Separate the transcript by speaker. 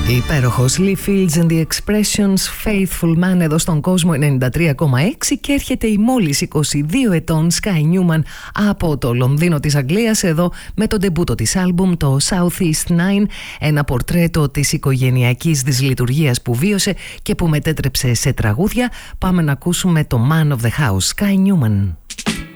Speaker 1: Υπέροχος Lee Fields and the Expressions, Faithful Man εδώ στον κόσμο 93,6 και έρχεται η μόλις 22 ετών Sky Newman από το Λονδίνο της Αγγλίας εδώ με το ντεμπούτο της άλμπουμ το Southeast 9, ένα πορτρέτο της οικογενειακής δυσλειτουργίας που βίωσε και που μετέτρεψε σε τραγούδια. Πάμε να ακούσουμε το Man of the House, Sky Newman.